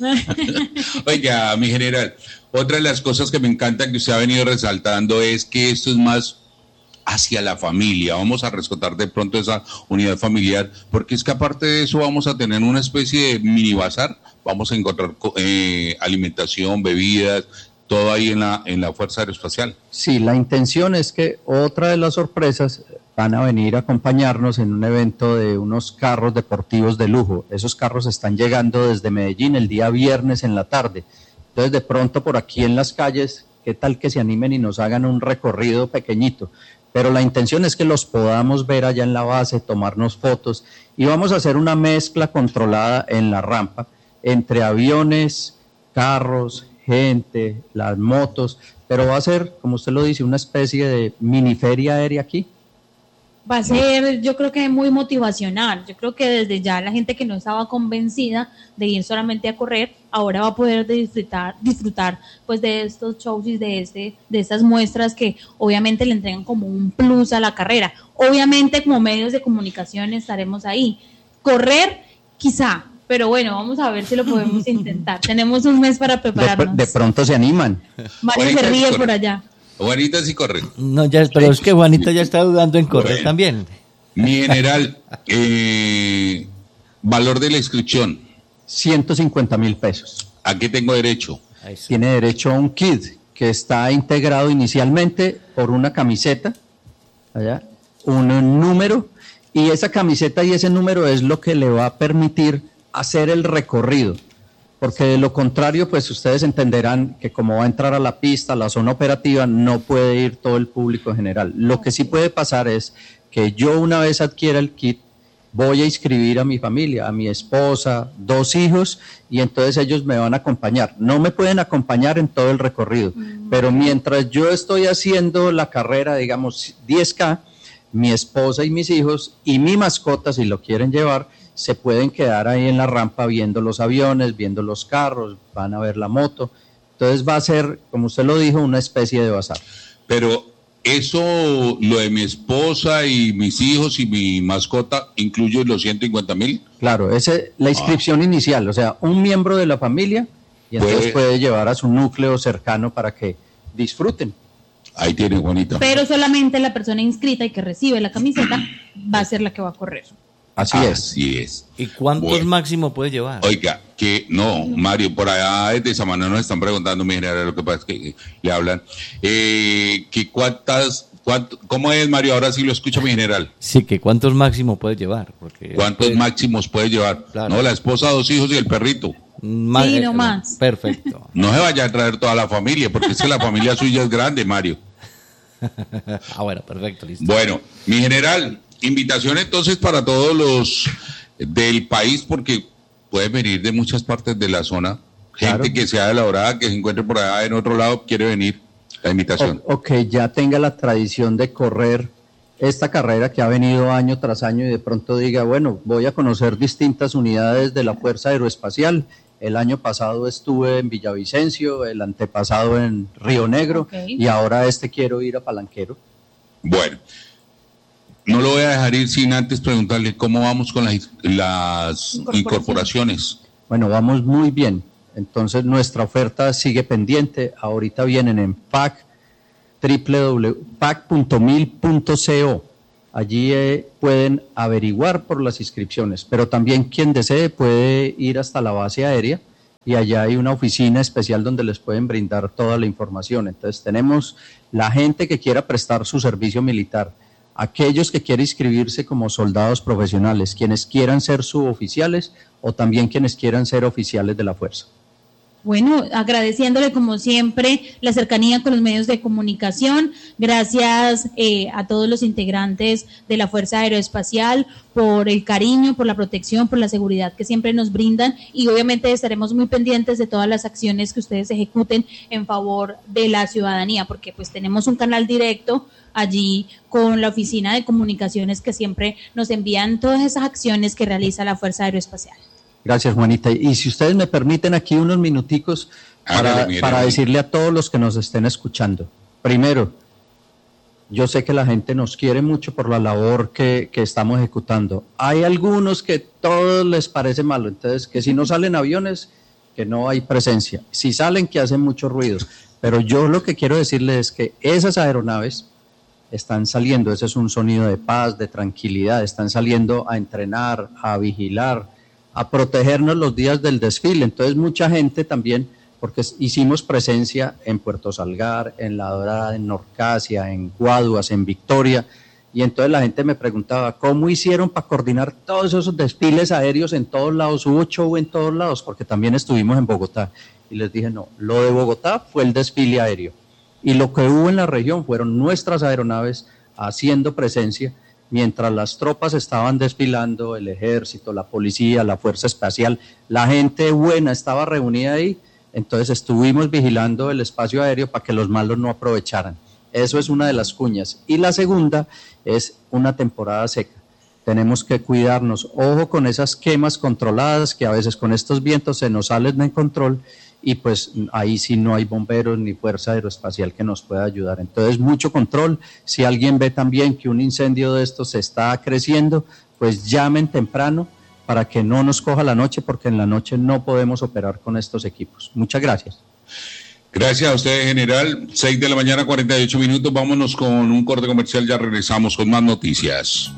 Oiga, mi general, otra de las cosas que me encanta que usted ha venido resaltando es que esto es más hacia la familia. Vamos a rescatar de pronto esa unidad familiar, porque es que aparte de eso vamos a tener una especie de mini bazar, vamos a encontrar eh, alimentación, bebidas, todo ahí en la, en la Fuerza Aeroespacial. Sí, la intención es que otra de las sorpresas van a venir a acompañarnos en un evento de unos carros deportivos de lujo. Esos carros están llegando desde Medellín el día viernes en la tarde. Entonces, de pronto por aquí en las calles, ¿qué tal que se animen y nos hagan un recorrido pequeñito? Pero la intención es que los podamos ver allá en la base, tomarnos fotos, y vamos a hacer una mezcla controlada en la rampa entre aviones, carros, gente, las motos, pero va a ser, como usted lo dice, una especie de mini feria aérea aquí. Va a ser, yo creo que muy motivacional. Yo creo que desde ya la gente que no estaba convencida de ir solamente a correr, ahora va a poder disfrutar, disfrutar pues de estos shows y de este, de estas muestras que obviamente le entregan como un plus a la carrera. Obviamente como medios de comunicación estaremos ahí. Correr, quizá, pero bueno, vamos a ver si lo podemos intentar. Tenemos un mes para prepararnos. De, de pronto se animan. Mario se ríe por allá. Juanita sí corre. No, ya, pero es que Juanita ya está dudando en correr bueno, también. Mi general, eh, valor de la inscripción. ciento cincuenta mil pesos. ¿A qué tengo derecho? Tiene derecho a un kit que está integrado inicialmente por una camiseta, allá, un número, y esa camiseta y ese número es lo que le va a permitir hacer el recorrido. Porque de lo contrario, pues ustedes entenderán que como va a entrar a la pista, la zona operativa, no puede ir todo el público en general. Lo que sí puede pasar es que yo una vez adquiera el kit, voy a inscribir a mi familia, a mi esposa, dos hijos, y entonces ellos me van a acompañar. No me pueden acompañar en todo el recorrido, mm. pero mientras yo estoy haciendo la carrera, digamos, diez K, mi esposa y mis hijos y mi mascota, si lo quieren llevar, se pueden quedar ahí en la rampa viendo los aviones, viendo los carros, van a ver la moto. Entonces va a ser, como usted lo dijo, una especie de bazar. Pero eso, lo de mi esposa y mis hijos y mi mascota, ¿incluye los ciento cincuenta mil? Claro, esa es la inscripción ah. inicial, o sea, un miembro de la familia, y entonces puede, puede llevar a su núcleo cercano para que disfruten. Ahí tiene, Juanita. Pero solamente la persona inscrita y que recibe la camiseta va a ser la que va a correr. Así Así es. Así es. ¿Y cuántos bueno. máximo puede llevar? Oiga, que no, Mario, por allá desde Samaná nos están preguntando, mi general, lo que pasa es que le hablan, eh, que cuántas, cuánto, ¿cómo es, Mario? Ahora sí lo escucho, mi general. Sí, que cuántos máximo puede llevar. Porque ¿Cuántos puede... máximos puede llevar? Claro. No, la esposa, dos hijos y el perrito. Más, sí, no más. Perfecto. No se vaya a traer toda la familia, porque es que la familia suya es grande, Mario. Ah, bueno, perfecto, listo. Bueno, mi general, invitación entonces para todos los del país, porque pueden venir de muchas partes de la zona, gente claro. que sea de La Dorada, que se encuentre por allá en otro lado, quiere venir, la invitación. O, ok, ya tenga la tradición de correr esta carrera que ha venido año tras año y de pronto diga, bueno, voy a conocer distintas unidades de la Fuerza Aeroespacial. El año pasado estuve en Villavicencio, el antepasado en Río Negro, okay. y ahora este quiero ir a Palanquero. Bueno, no lo voy a dejar ir sin antes preguntarle cómo vamos con las, las incorporaciones. incorporaciones. Bueno, vamos muy bien. Entonces nuestra oferta sigue pendiente. Ahorita vienen en P A C, w w w punto p a c punto mil punto co. Allí eh, pueden averiguar por las inscripciones, pero también quien desee puede ir hasta la base aérea y allá hay una oficina especial donde les pueden brindar toda la información. Entonces tenemos la gente que quiera prestar su servicio militar, aquellos que quieren inscribirse como soldados profesionales, quienes quieran ser suboficiales o también quienes quieran ser oficiales de la fuerza. Bueno, agradeciéndole como siempre la cercanía con los medios de comunicación, gracias eh, a todos los integrantes de la Fuerza Aeroespacial por el cariño, por la protección, por la seguridad que siempre nos brindan y obviamente estaremos muy pendientes de todas las acciones que ustedes ejecuten en favor de la ciudadanía, porque pues tenemos un canal directo allí con la oficina de comunicaciones que siempre nos envían todas esas acciones que realiza la Fuerza Aeroespacial. Gracias, Juanita. Y si ustedes me permiten aquí unos minuticos para, Hágale, para decirle a todos los que nos estén escuchando. Primero, yo sé que la gente nos quiere mucho por la labor que, que estamos ejecutando. Hay algunos que todo les parece malo, entonces que si no salen aviones, que no hay presencia. Si salen, que hacen mucho ruido. Pero yo lo que quiero decirles es que esas aeronaves están saliendo, ese es un sonido de paz, de tranquilidad, están saliendo a entrenar, a vigilar, a protegernos los días del desfile. Entonces mucha gente también, porque hicimos presencia en Puerto Salgar, en La Dorada, en Norcasia, en Guaduas, en Victoria, y entonces la gente me preguntaba, ¿cómo hicieron para coordinar todos esos desfiles aéreos en todos lados? ¿Hubo show en todos lados? Porque también estuvimos en Bogotá, y les dije, no, lo de Bogotá fue el desfile aéreo, y lo que hubo en la región fueron nuestras aeronaves haciendo presencia, mientras las tropas estaban desfilando, el ejército, la policía, la fuerza espacial, la gente buena estaba reunida ahí, entonces estuvimos vigilando el espacio aéreo para que los malos no aprovecharan. Eso es una de las cuñas. Y la segunda es una temporada seca. Tenemos que cuidarnos, ojo con esas quemas controladas que a veces con estos vientos se nos salen de control y pues ahí sí no hay bomberos ni fuerza aeroespacial que nos pueda ayudar. Entonces mucho control. Si alguien ve también que un incendio de estos se está creciendo, pues llamen temprano para que no nos coja la noche, porque en la noche no podemos operar con estos equipos. Muchas gracias. Gracias a usted, general. seis de la mañana, cuarenta y ocho minutos. Vámonos con un corte comercial. Ya regresamos con más noticias.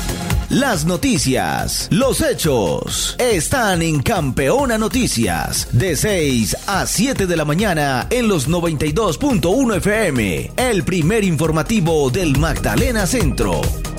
Las noticias, los hechos, están en Campeona Noticias, de seis a siete de la mañana en los noventa y dos punto uno F M, el primer informativo del Magdalena Centro.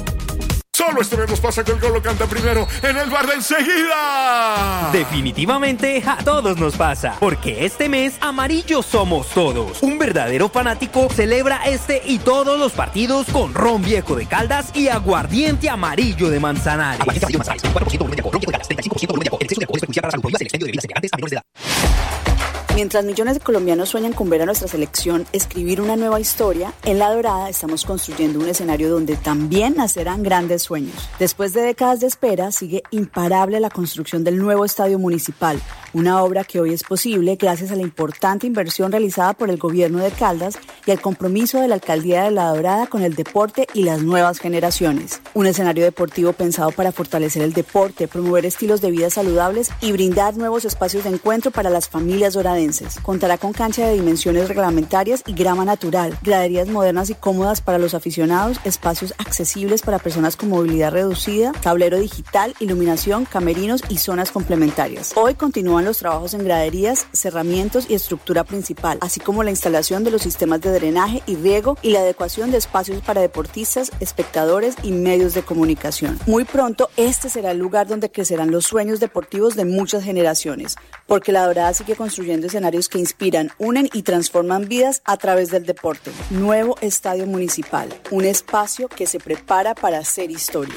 Solo este mes nos pasa que el gol lo canta primero en el bar de enseguida. Definitivamente a todos nos pasa, porque este mes amarillos somos todos. Un verdadero fanático celebra este y todos los partidos con ron viejo de Caldas y aguardiente amarillo de Manzanares. Aguardiente amarillo de Manzanares, cuatro por ciento volumen de alcohol, ron viejo de Caldas, treinta y cinco por ciento volumen de alcohol. El exceso de alcohol es perjudicial para la salud. Prohíbas el expendio de bebidas embriagantes a menores de edad. Mientras millones de colombianos sueñan con ver a nuestra selección escribir una nueva historia, en La Dorada estamos construyendo un escenario donde también nacerán grandes sueños. Después de décadas de espera, sigue imparable la construcción del nuevo estadio municipal, una obra que hoy es posible gracias a la importante inversión realizada por el gobierno de Caldas y al compromiso de la alcaldía de La Dorada con el deporte y las nuevas generaciones. Un escenario deportivo pensado para fortalecer el deporte, promover estilos de vida saludables y brindar nuevos espacios de encuentro para las familias doradenses. Contará con cancha de dimensiones reglamentarias y grama natural, graderías modernas y cómodas para los aficionados, espacios accesibles para personas con movilidad reducida, tablero digital, iluminación, camerinos y zonas complementarias. Hoy continúan los trabajos en graderías, cerramientos y estructura principal, así como la instalación de los sistemas de drenaje y riego y la adecuación de espacios para deportistas, espectadores y medios de comunicación. Muy pronto, este será el lugar donde crecerán los sueños deportivos de muchas generaciones, porque La Dorada sigue construyendo escenarios que inspiran, unen y transforman vidas a través del deporte. Nuevo Estadio Municipal, un espacio que se prepara para hacer historia.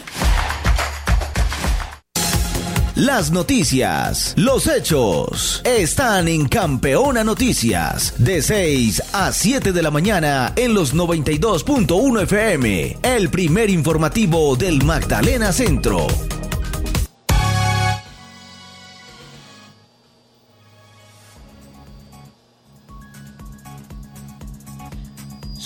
Las noticias, los hechos, están en Campeona Noticias, de seis a siete de la mañana en los noventa y dos punto uno F M, el primer informativo del Magdalena Centro.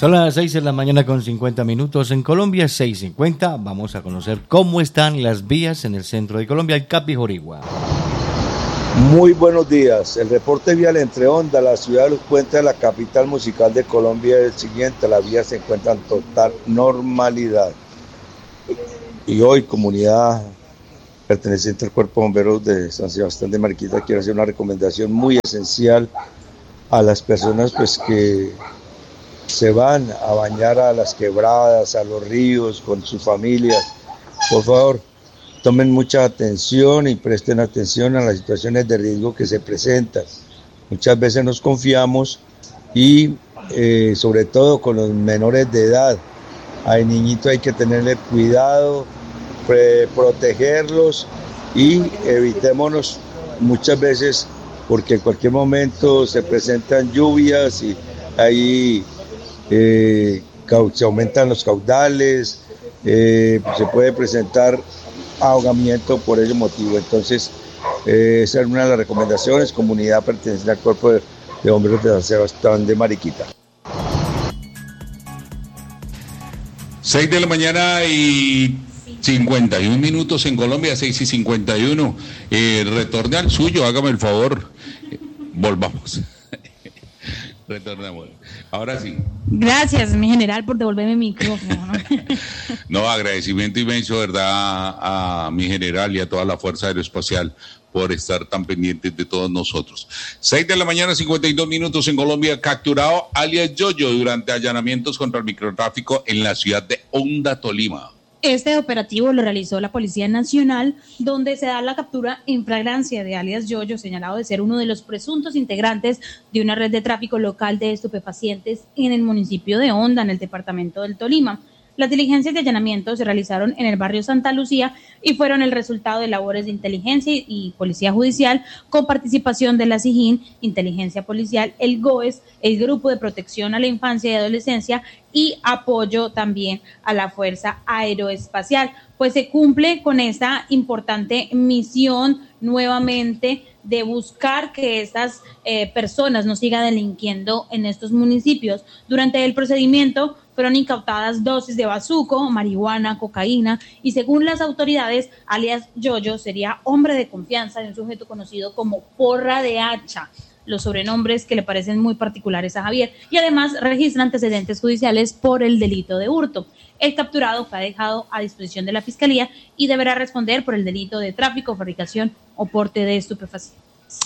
Son las seis de la mañana con cincuenta minutos en Colombia, seis cincuenta. Vamos a conocer cómo están las vías en el centro de Colombia, el Capi Jorigua. Muy buenos días. El reporte vial entre Honda, la ciudad de los puentes de la capital musical de Colombia es el siguiente. Las vías se encuentran en total normalidad. Y hoy, comunidad perteneciente al Cuerpo de Bomberos de San Sebastián de Mariquita, quiero hacer una recomendación muy esencial a las personas pues que se van a bañar a las quebradas, a los ríos con sus familias. Por favor, tomen mucha atención y presten atención a las situaciones de riesgo que se presentan. Muchas veces nos confiamos y eh, sobre todo con los menores de edad. Hay niñitos, hay que tenerle cuidado, pre- protegerlos y evitémonos muchas veces porque en cualquier momento se presentan lluvias y ahí eh, se aumentan los caudales, eh, se puede presentar ahogamiento por ese motivo. Entonces, eh, esa es una de las recomendaciones, comunidad perteneciente al Cuerpo de, de Bomberos de San Sebastián de Mariquita. seis de la mañana y cincuenta y un minutos en Colombia, seis y cincuenta y uno. Eh, retorne al suyo, hágame el favor. Eh, volvamos. Retornamos. Ahora sí. Gracias, mi general, por devolverme mi micrófono. ¿no? No, agradecimiento inmenso, ¿verdad? A, a mi general y a toda la Fuerza Aeroespacial por estar tan pendientes de todos nosotros. seis de la mañana, cincuenta y dos minutos en Colombia, capturado alias Yoyo durante allanamientos contra el microtráfico en la ciudad de Honda, Tolima. Este operativo lo realizó la Policía Nacional, donde se da la captura en flagrancia de alias Yoyo, señalado de ser uno de los presuntos integrantes de una red de tráfico local de estupefacientes en el municipio de Honda, en el departamento del Tolima. Las diligencias de allanamiento se realizaron en el barrio Santa Lucía y fueron el resultado de labores de inteligencia y policía judicial con participación de la SIJIN, Inteligencia Policial, el GOES, el Grupo de Protección a la Infancia y Adolescencia y apoyo también a la Fuerza Aeroespacial. Pues se cumple con esta importante misión nuevamente de buscar que estas eh, personas no sigan delinquiendo en estos municipios. Durante el procedimiento fueron incautadas dosis de bazuco, marihuana, cocaína y según las autoridades, alias Yoyo sería hombre de confianza de un sujeto conocido como Porra de Hacha, los sobrenombres que le parecen muy particulares a Javier, y además registra antecedentes judiciales por el delito de hurto. El capturado fue dejado a disposición de la Fiscalía y deberá responder por el delito de tráfico, fabricación o porte de estupefacientes.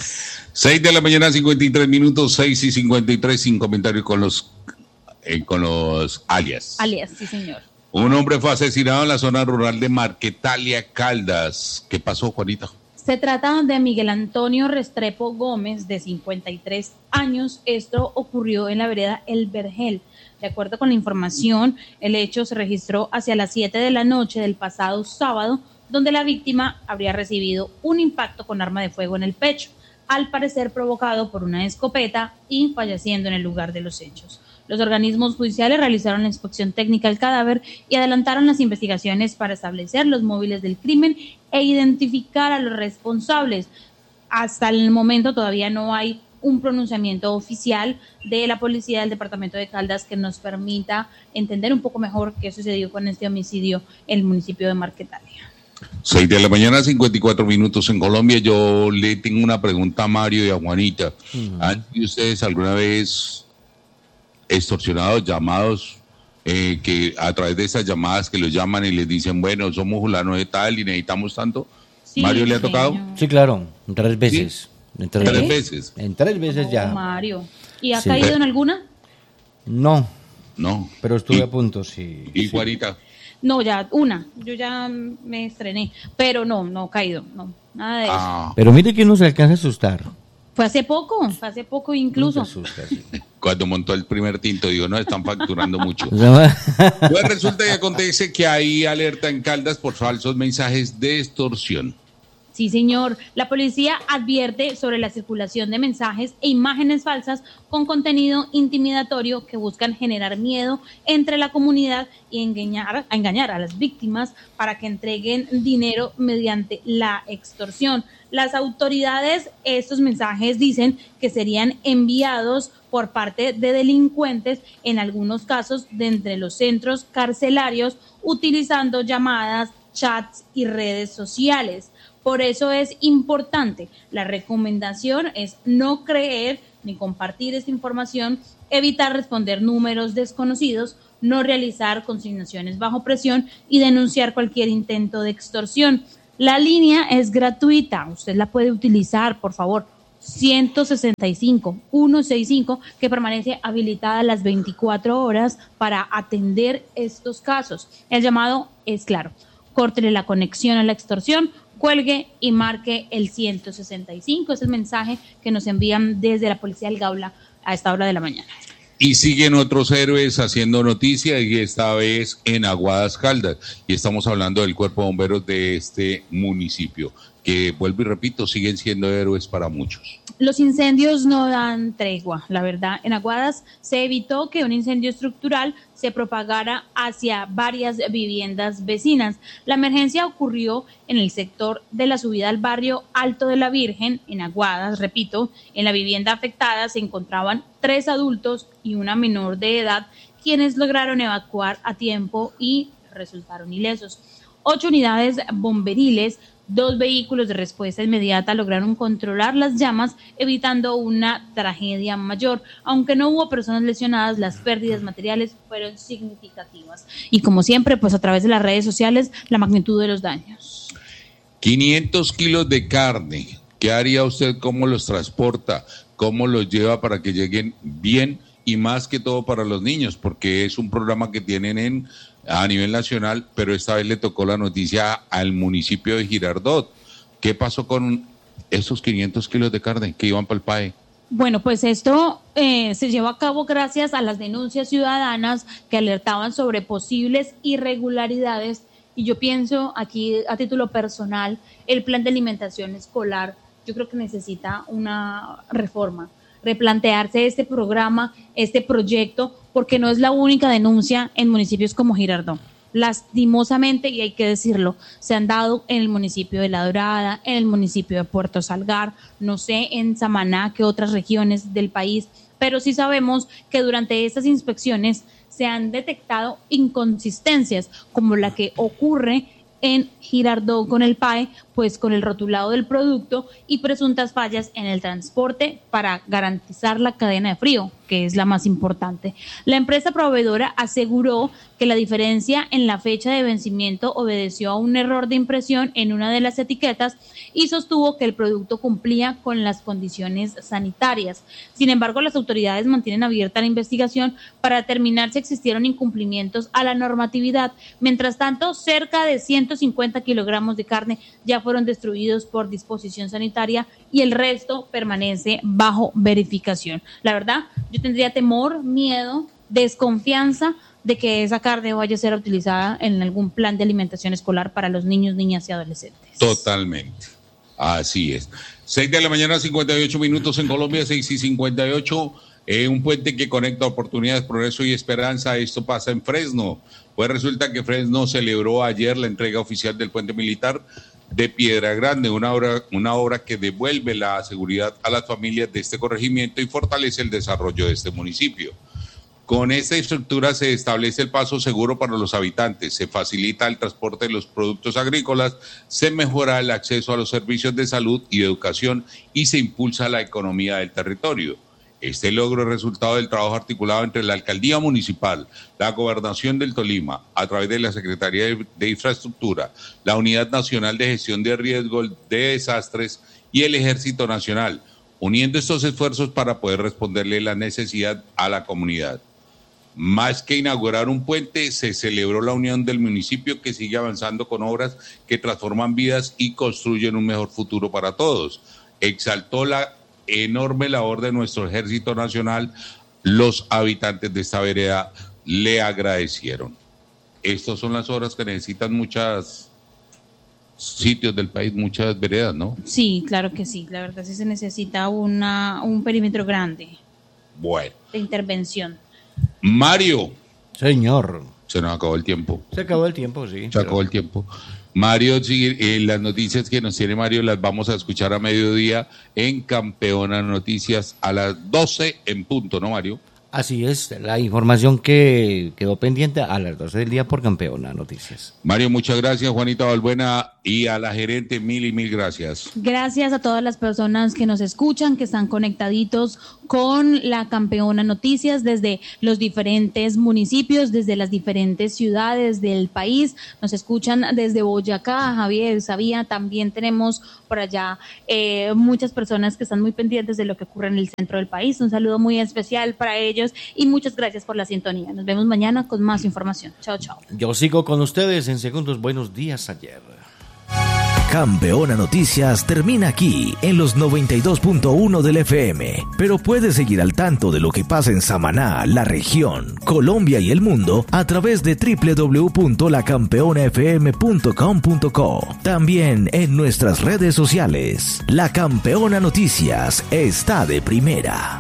seis de la mañana, cincuenta y tres minutos, seis y cincuenta y tres, sin comentarios con los, eh, con los alias. Alias, sí señor. Un hombre fue asesinado en la zona rural de Marquetalia, Caldas. ¿Qué pasó, Juanita? Se trata de Miguel Antonio Restrepo Gómez, de cincuenta y tres años. Esto ocurrió en la vereda El Vergel. De acuerdo con la información, el hecho se registró hacia las siete de la noche del pasado sábado, donde la víctima habría recibido un impacto con arma de fuego en el pecho, al parecer provocado por una escopeta y falleciendo en el lugar de los hechos. Los organismos judiciales realizaron la inspección técnica del cadáver y adelantaron las investigaciones para establecer los móviles del crimen e identificar a los responsables. Hasta el momento todavía no hay un pronunciamiento oficial de la policía del departamento de Caldas que nos permita entender un poco mejor qué sucedió con este homicidio en el municipio de Marquetalia. seis de la mañana, cincuenta y cuatro minutos en Colombia. Yo le tengo una pregunta a Mario y a Juanita. Uh-huh. ¿Han sido ustedes alguna vez extorsionados, llamados, eh, que a través de esas llamadas que los llaman y les dicen, bueno, somos fulano de tal y necesitamos tanto? Sí, ¿Mario le ha tocado? Señor. Sí, claro, tres veces. ¿Sí? En tres, ¿Tres veces? En tres veces ya. Oh, Mario. ¿Y ha sí. caído en alguna? No. No. Pero estuve ¿Y, a punto, sí. ¿Y sí. Juanita? No, ya una. Yo ya me estrené. Pero no, no he caído. No, nada de eso. Ah. Pero mire que no se alcanza a asustar. Fue hace poco, fue hace poco incluso. No te asustas, sí. Cuando montó el primer tinto, digo, no, están facturando mucho. Pues resulta y acontece que hay alerta en Caldas por falsos mensajes de extorsión. Sí, señor. La policía advierte sobre la circulación de mensajes e imágenes falsas con contenido intimidatorio que buscan generar miedo entre la comunidad y engañar, a engañar a las víctimas para que entreguen dinero mediante la extorsión. Las autoridades, estos mensajes dicen que serían enviados por parte de delincuentes, en algunos casos de entre los centros carcelarios, utilizando llamadas, chats y redes sociales. Por eso es importante, la recomendación es no creer ni compartir esta información, evitar responder números desconocidos, no realizar consignaciones bajo presión y denunciar cualquier intento de extorsión. La línea es gratuita, usted la puede utilizar, por favor, ciento sesenta y cinco, ciento sesenta y cinco, que permanece habilitada las veinticuatro horas para atender estos casos. El llamado es claro, córtele la conexión a la extorsión, cuelgue y marque el ciento sesenta y cinco, es el mensaje que nos envían desde la Policía del Gaula a esta hora de la mañana. Y siguen otros héroes haciendo noticia, y esta vez en Aguadas Caldas, y estamos hablando del Cuerpo de Bomberos de este municipio, que vuelvo y repito, siguen siendo héroes para muchos. Los incendios no dan tregua, la verdad. En Aguadas se evitó que un incendio estructural se propagara hacia varias viviendas vecinas. La emergencia ocurrió en el sector de la subida al barrio Alto de la Virgen, en Aguadas, repito. En la vivienda afectada se encontraban tres adultos y una menor de edad, quienes lograron evacuar a tiempo y resultaron ilesos. Ocho unidades bomberiles, dos vehículos de respuesta inmediata lograron controlar las llamas, evitando una tragedia mayor. Aunque no hubo personas lesionadas, las pérdidas materiales fueron significativas. Y como siempre, pues a través de las redes sociales, la magnitud de los daños. quinientos kilos de carne. ¿Qué haría usted? ¿Cómo los transporta? ¿Cómo los lleva para que lleguen bien? Y más que todo para los niños, porque es un programa que tienen en a nivel nacional, pero esta vez le tocó la noticia al municipio de Girardot. ¿Qué pasó con esos quinientos kilos de carne que iban para el P A E? Bueno, pues esto eh, se llevó a cabo gracias a las denuncias ciudadanas que alertaban sobre posibles irregularidades, y yo pienso aquí a título personal, el plan de alimentación escolar, yo creo que necesita una reforma, replantearse este programa, este proyecto, porque no es la única denuncia en municipios como Girardot. Lastimosamente, y hay que decirlo, se han dado en el municipio de La Dorada, en el municipio de Puerto Salgar, no sé en Samaná, que otras regiones del país, pero sí sabemos que durante estas inspecciones se han detectado inconsistencias, como la que ocurre en Girardot con el P A E, pues con el rotulado del producto, y presuntas fallas en el transporte para garantizar la cadena de frío, que es la más importante. La empresa proveedora aseguró que la diferencia en la fecha de vencimiento obedeció a un error de impresión en una de las etiquetas y sostuvo que el producto cumplía con las condiciones sanitarias. Sin embargo, las autoridades mantienen abierta la investigación para determinar si existieron incumplimientos a la normatividad. Mientras tanto, cerca de ciento cincuenta kilogramos de carne ya fueron destruidos por disposición sanitaria y el resto permanece bajo verificación. La verdad, yo tendría temor, miedo, desconfianza de que esa carne vaya a ser utilizada en algún plan de alimentación escolar para los niños, niñas y adolescentes. Totalmente. Así es. seis de la mañana, cincuenta y ocho minutos en Colombia, seis y cincuenta y ocho. Eh, un puente que conecta oportunidades, progreso y esperanza. Esto pasa en Fresno. Pues resulta que Fresno celebró ayer la entrega oficial del puente militar de Piedra Grande, una obra, una obra que devuelve la seguridad a las familias de este corregimiento y fortalece el desarrollo de este municipio. Con esta estructura se establece el paso seguro para los habitantes, se facilita el transporte de los productos agrícolas, se mejora el acceso a los servicios de salud y de educación y se impulsa la economía del territorio. Este logro es resultado del trabajo articulado entre la Alcaldía Municipal, la Gobernación del Tolima, a través de la Secretaría de Infraestructura, la Unidad Nacional de Gestión de Riesgos de Desastres y el Ejército Nacional, uniendo estos esfuerzos para poder responderle la necesidad a la comunidad. Más que inaugurar un puente, se celebró la unión del municipio que sigue avanzando con obras que transforman vidas y construyen un mejor futuro para todos. Exaltó la enorme labor de nuestro Ejército Nacional. Los habitantes de esta vereda le agradecieron. Estas son las obras que necesitan muchas sitios del país, muchas veredas, ¿no? Sí, claro que sí. La verdad sí se necesita una, un perímetro grande. Bueno. De intervención. Mario. Señor. Se nos acabó el tiempo. Se acabó el tiempo, sí. Se pero... acabó el tiempo. Mario, eh, las noticias que nos tiene Mario las vamos a escuchar a mediodía en Campeona Noticias a las doce en punto, ¿no, Mario? Así es, la información que quedó pendiente a las doce del día por Campeona Noticias. Mario, muchas gracias, Juanita Balbuena, y a la gerente, mil y mil gracias. Gracias a todas las personas que nos escuchan, que están conectaditos con la Campeona Noticias desde los diferentes municipios, desde las diferentes ciudades del país. Nos escuchan desde Boyacá, Javier, sabía, también tenemos por allá eh, muchas personas que están muy pendientes de lo que ocurre en el centro del país. Un saludo muy especial para ellos y muchas gracias por la sintonía. Nos vemos mañana con más información. Chao, chao. Yo sigo con ustedes en segundos. Buenos días ayer. Campeona Noticias termina aquí en los noventa y dos punto uno del F M, pero puedes seguir al tanto de lo que pasa en Samaná, la región, Colombia y el mundo a través de doble u doble u doble u punto la campeona f m punto com punto co. También en nuestras redes sociales. La Campeona Noticias está de primera.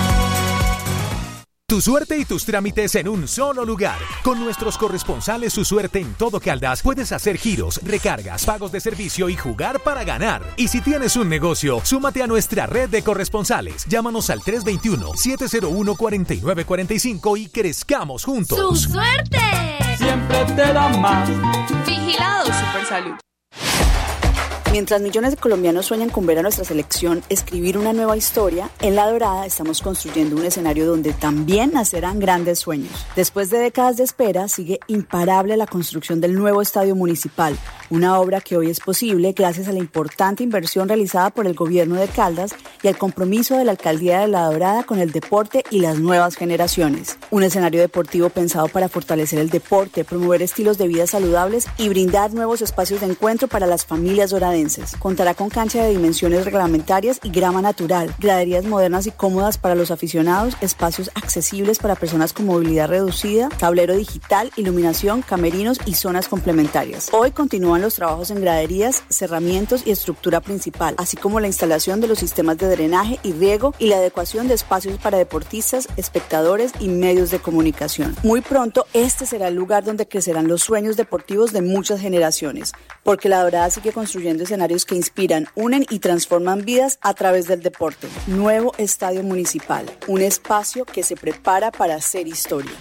Tu suerte y tus trámites en un solo lugar. Con nuestros corresponsales Su Suerte en todo Caldas puedes hacer giros, recargas, pagos de servicio y jugar para ganar. Y si tienes un negocio, súmate a nuestra red de corresponsales. Llámanos al tres dos uno, siete cero uno, cuatro nueve cuatro cinco y crezcamos juntos. ¡Su suerte! Siempre te da más. Vigilado Supersalud. Mientras millones de colombianos sueñan con ver a nuestra selección escribir una nueva historia, en La Dorada estamos construyendo un escenario donde también nacerán grandes sueños. Después de décadas de espera, sigue imparable la construcción del nuevo estadio municipal, una obra que hoy es posible gracias a la importante inversión realizada por el gobierno de Caldas y al compromiso de la alcaldía de La Dorada con el deporte y las nuevas generaciones. Un escenario deportivo pensado para fortalecer el deporte, promover estilos de vida saludables y brindar nuevos espacios de encuentro para las familias doradenses. Contará con cancha de dimensiones reglamentarias y grama natural, graderías modernas y cómodas para los aficionados, espacios accesibles para personas con movilidad reducida, tablero digital, iluminación, camerinos y zonas complementarias. Hoy continúan los trabajos en graderías, cerramientos y estructura principal, así como la instalación de los sistemas de drenaje y riego y la adecuación de espacios para deportistas, espectadores y medios de comunicación. Muy pronto, este será el lugar donde crecerán los sueños deportivos de muchas generaciones, porque La Dorada sigue construyendo escenarios que inspiran, unen y transforman vidas a través del deporte. Nuevo Estadio Municipal, un espacio que se prepara para hacer historia.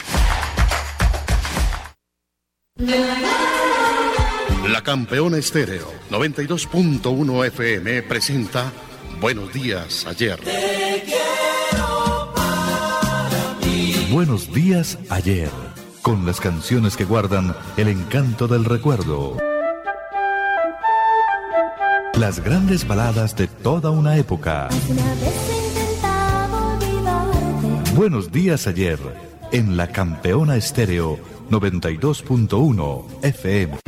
La Campeona Estéreo noventa y dos punto uno F M presenta Buenos Días Ayer. Te quiero para mí. Buenos Días Ayer, con las canciones que guardan el encanto del recuerdo. Las grandes baladas de toda una época. Buenos Días Ayer, en La Campeona Estéreo noventa y dos punto uno F M.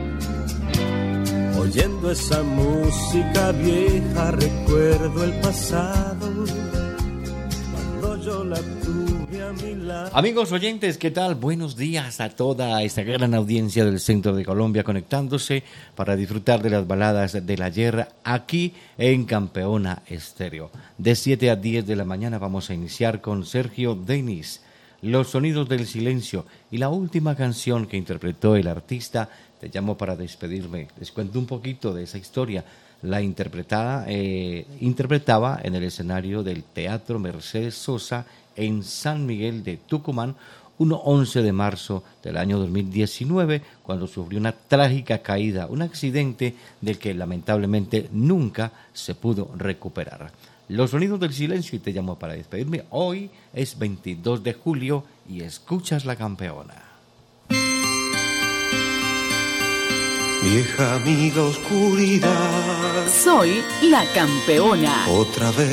Oyendo esa música vieja recuerdo el pasado, cuando yo la tuve a mi lado. Amigos oyentes, ¿qué tal? Buenos días a toda esta gran audiencia del centro de Colombia conectándose para disfrutar de las baladas del ayer aquí en Campeona Estéreo. De siete a diez de la mañana vamos a iniciar con Sergio Denis, Los Sonidos del Silencio, y la última canción que interpretó el artista, Te llamo para despedirme. Les cuento un poquito de esa historia. La interpretada, eh, interpretaba en el escenario del Teatro Mercedes Sosa en San Miguel de Tucumán, un once de marzo del año dos mil diecinueve, cuando sufrió una trágica caída, un accidente del que lamentablemente nunca se pudo recuperar. Los Sonidos del Silencio y Te llamo para despedirme. Hoy es veintidós de julio y escuchas La Campeona. Vieja amiga oscuridad, soy La Campeona. Otra vez